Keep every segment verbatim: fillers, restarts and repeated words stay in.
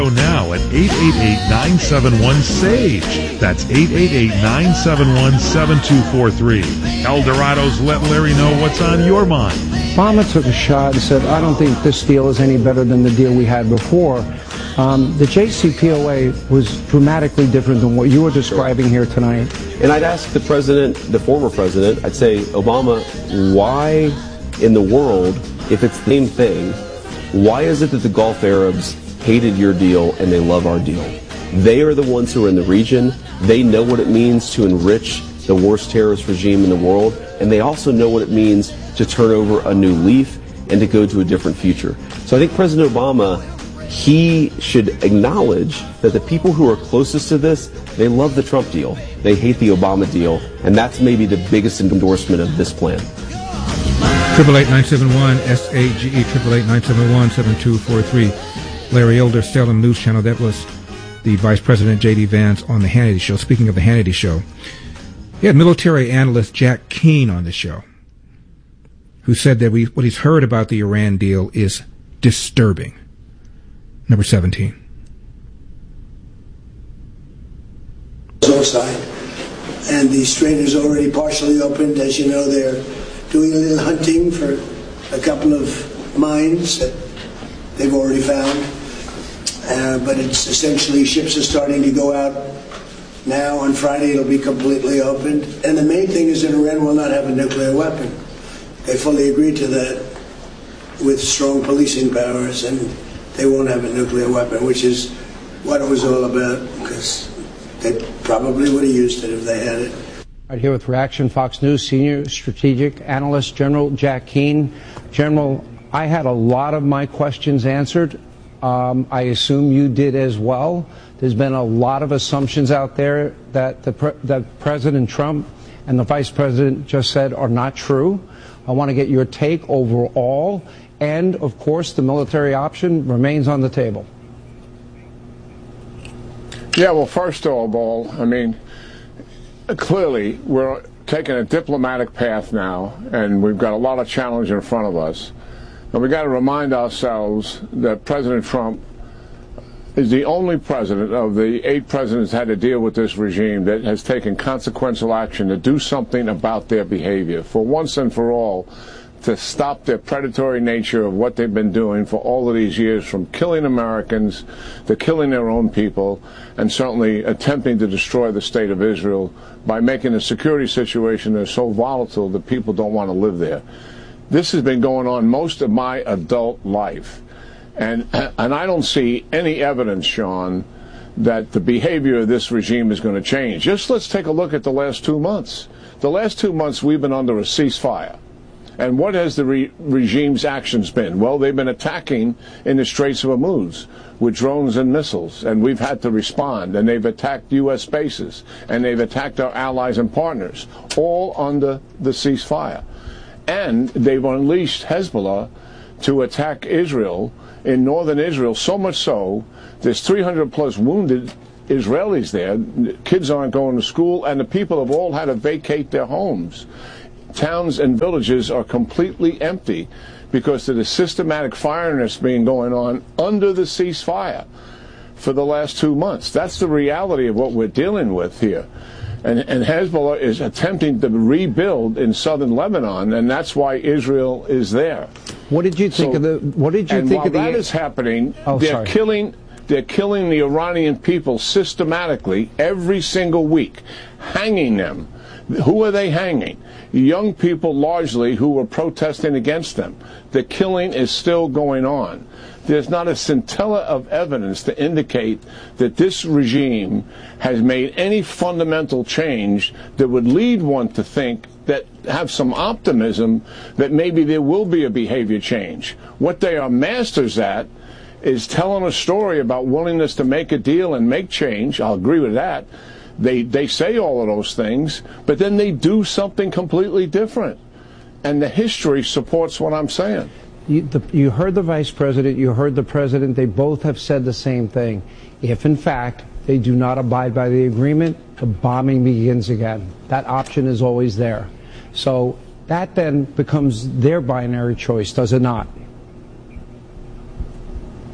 Now at eight eight eight, nine seven one, SAGE. That's eight eight eight, nine seven one, seven two four three. El Dorado's Let Larry Know What's on Your Mind. Obama took a shot and said, I don't think this deal is any better than the deal we had before. Um, the J C P O A was dramatically different than what you were describing here tonight. And I'd ask the president, the former president, I'd say, Obama, why in the world, if it's the same thing, why is it that the Gulf Arabs hated your deal and they love our deal? They are the ones who are in the region. They know what it means to enrich the worst terrorist regime in the world, and they also know what it means to turn over a new leaf and to go to a different future. So I think President Obama, he should acknowledge that the people who are closest to this, they love the Trump deal. They hate the Obama deal, and that's maybe the biggest endorsement of this plan. Triple eight nine seven one S A G E triple eight nine seven one seven two four three. Larry Elder, Salem News Channel. That was the Vice President J D Vance on the Hannity Show. Speaking of the Hannity Show, he had military analyst Jack Keane on the show, who said that we what he's heard about the Iran deal is disturbing. Number seventeen. Side. And the strait is already partially opened. As you know, they're doing a little hunting for a couple of mines that they've already found. Uh, but it's essentially ships are starting to go out now. On Friday, it'll be completely opened. And the main thing is that Iran will not have a nuclear weapon. They fully agreed to that with strong policing powers, and they won't have a nuclear weapon, which is what it was all about, because they probably would have used it if they had it. Right here with Reaction Fox News Senior Strategic Analyst General Jack Keane. General, I had a lot of my questions answered. Um, I assume you did as well. There's been a lot of assumptions out there that the pre- that President Trump and the Vice President just said are not true. I want to get your take overall. And, of course, the military option remains on the table. Yeah, well, first of all, I mean, clearly we're taking a diplomatic path now, and we've got a lot of challenge in front of us. And we've got to remind ourselves that President Trump is the only president of the eight presidents had to deal with this regime that has taken consequential action to do something about their behavior, for once and for all, to stop their predatory nature of what they've been doing for all of these years, from killing Americans to killing their own people, and certainly attempting to destroy the state of Israel by making a security situation that's so volatile that people don't want to live there. This has been going on most of my adult life. And, and I don't see any evidence, Sean, that the behavior of this regime is going to change. Just let's take a look at the last two months. The last two months we've been under a ceasefire. And what has the re- regime's actions been? Well, they've been attacking in the Straits of Hormuz with drones and missiles, and we've had to respond. And they've attacked U S bases, and they've attacked our allies and partners, all under the ceasefire. And they've unleashed Hezbollah to attack Israel in northern Israel, so much so there's three hundred plus wounded Israelis there. Kids aren't going to school, and the people have all had to vacate their homes. Towns and villages are completely empty because of the systematic firing that's been going on under the ceasefire for the last two months. That's the reality of what we're dealing with here. And, and Hezbollah is attempting to rebuild in southern Lebanon, and that's why Israel is there. What did you think so, of the? What did you and think while of the? that is happening, oh, they're sorry. killing. They're killing the Iranian people systematically every single week, hanging them. Who are they hanging? Young people largely who were protesting against them. The killing is still going on. There's not a scintilla of evidence to indicate that this regime has made any fundamental change that would lead one to think that have some optimism that maybe there will be a behavior change. What they are masters at is telling a story about willingness to make a deal and make change. I'll agree with that. They they say all of those things, but then they do something completely different. And the history supports what I'm saying. You, the, you heard the vice president, you heard the president. They both have said the same thing. If, in fact, they do not abide by the agreement, the bombing begins again. That option is always there. So that then becomes their binary choice, does it not?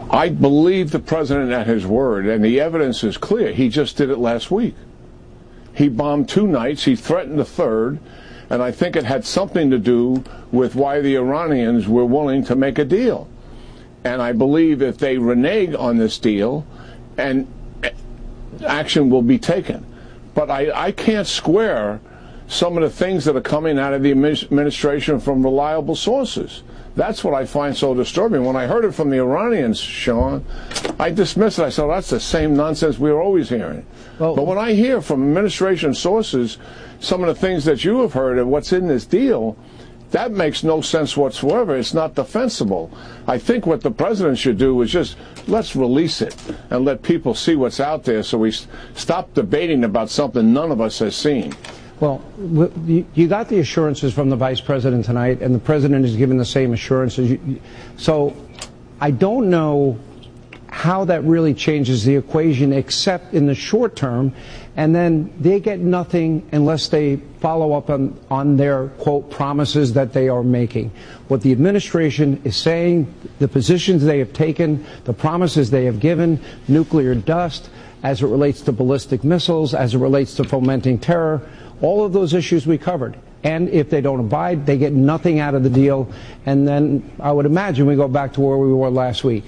I believe the president at his word, and the evidence is clear. He just did it last week. He bombed two nights. He threatened a third. And I think it had something to do with why the Iranians were willing to make a deal. And I believe if they renege on this deal, and action will be taken. But I, I can't square some of the things that are coming out of the administration from reliable sources. That's what I find so disturbing. When I heard it from the Iranians, Sean, I dismissed it. I said, oh, that's the same nonsense we were always hearing. Well, but when I hear from administration sources some of the things that you have heard and what's in this deal, that makes no sense whatsoever. It's not defensible. I think what the president should do is just let's release it and let people see what's out there so we stop debating about something none of us has seen. Well, you got the assurances from the vice president tonight, and the president is given the same assurances. So I don't know how that really changes the equation except in the short term, and then they get nothing unless they follow up on, on their, quote, promises that they are making. What the administration is saying, the positions they have taken, the promises they have given, nuclear dust, as it relates to ballistic missiles, as it relates to fomenting terror, all of those issues we covered. And if they don't abide, they get nothing out of the deal, and then I would imagine we go back to where we were last week.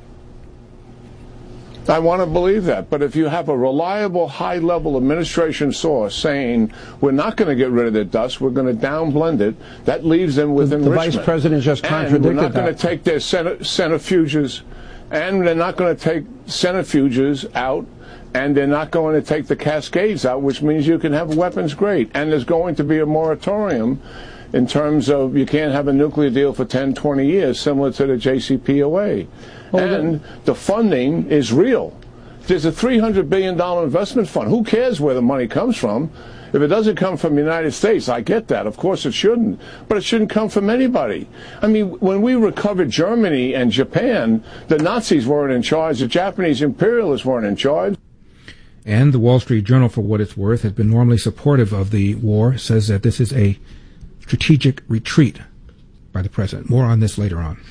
I want to believe that, but if you have a reliable, high-level administration source saying we're not going to get rid of the dust, we're going to downblend it, that leaves them with the, enrichment. The vice president just contradicted that. And we're not going to take their centrifuges, and they're not going to take centrifuges out, and they're not going to take the cascades out, which means you can have weapons grade. And there's going to be a moratorium in terms of you can't have a nuclear deal for ten, twenty years, similar to the J C P O A. Well, and the funding is real. There's a three hundred billion dollars investment fund. Who cares where the money comes from? If it doesn't come from the United States, I get that. Of course it shouldn't. But it shouldn't come from anybody. I mean, when we recovered Germany and Japan, the Nazis weren't in charge. The Japanese imperialists weren't in charge. And the Wall Street Journal, for what it's worth, has been normally supportive of the war, says that this is a strategic retreat by the president. More on this later on.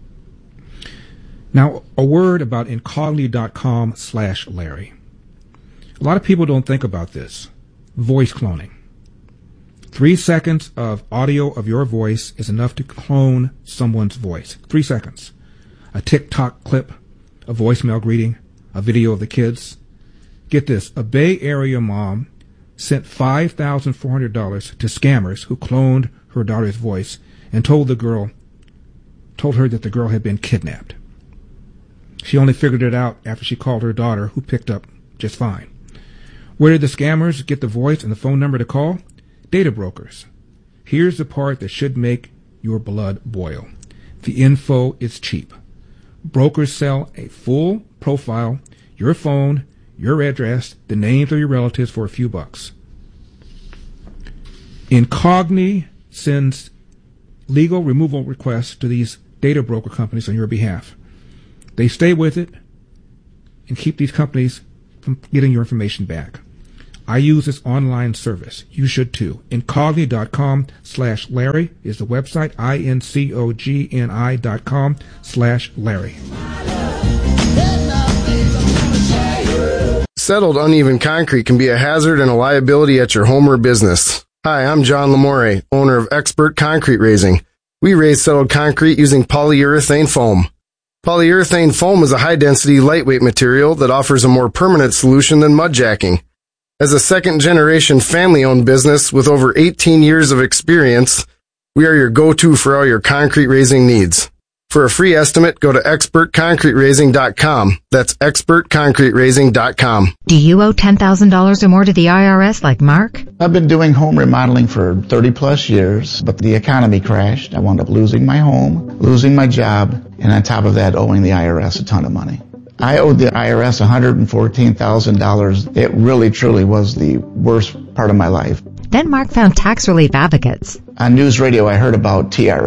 Now, a word about Incogni.com slash Larry. A lot of people don't think about this. Voice cloning. Three seconds of audio of your voice is enough to clone someone's voice. Three seconds. A TikTok clip, a voicemail greeting, a video of the kids. Get this, a Bay Area mom sent five thousand four hundred dollars to scammers who cloned her daughter's voice and told the girl, told her that the girl had been kidnapped. She only figured it out after she called her daughter, who picked up just fine. Where did the scammers get the voice and the phone number to call? Data brokers. Here's the part that should make your blood boil. The info is cheap. Brokers sell a full profile, your phone, your address, the names of your relatives for a few bucks. Incogni sends legal removal requests to these data broker companies on your behalf. They stay with it and keep these companies from getting your information back. I use this online service. You should too. Incogni.com slash Larry is the website. I N C O G N I dot com slash Larry. Settled uneven concrete can be a hazard and a liability at your home or business. Hi, I'm John Lamore, owner of Expert Concrete Raising. We raise settled concrete using polyurethane foam. Polyurethane foam is a high-density, lightweight material that offers a more permanent solution than mudjacking. As a second-generation family-owned business with over eighteen years of experience, we are your go-to for all your concrete raising needs. For a free estimate, go to expert concrete raising dot com. That's expert concrete raising dot com. Do you owe ten thousand dollars or more to the I R S like Mark? I've been doing home remodeling for thirty plus years, but the economy crashed. I wound up losing my home, losing my job, and on top of that, owing the I R S a ton of money. I owed the I R S one hundred fourteen thousand dollars. It really, truly was the worst part of my life. Then Mark found tax relief advocates. On news radio, I heard about T R A,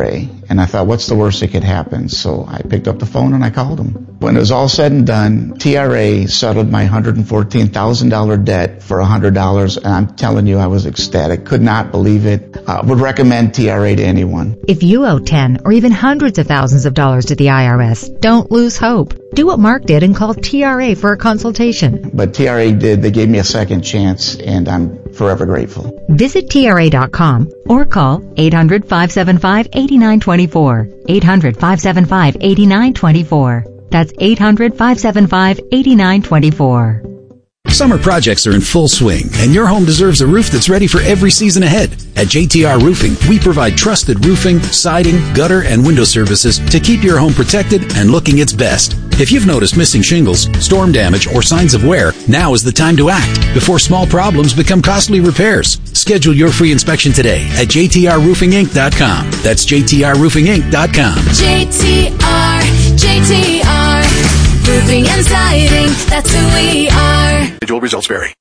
And I thought, what's the worst that could happen? So I picked up the phone and I called them. When it was all said and done, T R A settled my one hundred fourteen thousand dollars debt for one hundred dollars, and I'm telling you, I was ecstatic. Could not believe it. I uh, would recommend T R A to anyone. If you owe ten or even hundreds of thousands of dollars to the I R S, don't lose hope. Do what Mark did and call T R A for a consultation. But T R A did. They gave me a second chance, and I'm forever grateful. Visit T R A dot com or call eight hundred, five seven five, eight nine two four. eight hundred, five seven five, eight nine two four. That's eight hundred, five seven five, eight nine two four. Summer projects are in full swing, and your home deserves a roof that's ready for every season ahead. At J T R Roofing, we provide trusted roofing, siding, gutter, and window services to keep your home protected and looking its best. If you've noticed missing shingles, storm damage, or signs of wear, now is the time to act before small problems become costly repairs. Schedule your free inspection today at J T R roofing inc dot com. That's J T R roofing inc dot com. J T R, J T R, roofing and siding, that's who we are. Individual results vary.